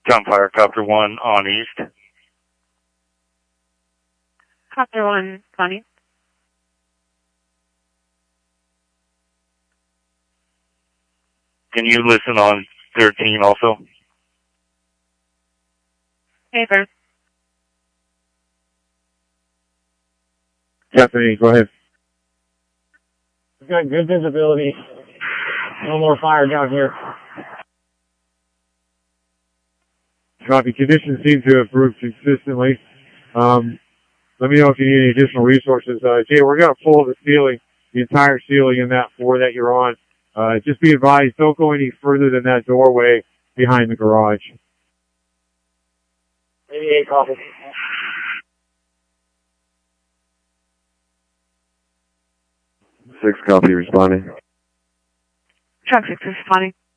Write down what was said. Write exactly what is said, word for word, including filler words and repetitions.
Gunfire, Copter one on East. Copter one, Connie. Can you listen on thirteen also? Paper. Stephanie, go ahead. We've got good visibility. No more fire down here. Copy. Conditions seem to improve consistently. Um, let me know if you need any additional resources. Uh, Jay, we're going to pull the ceiling, the entire ceiling in that floor that you're on. Uh, just be advised, don't go any further than that doorway behind the garage. Maybe eight copy. Six copy responding. Truck six responding.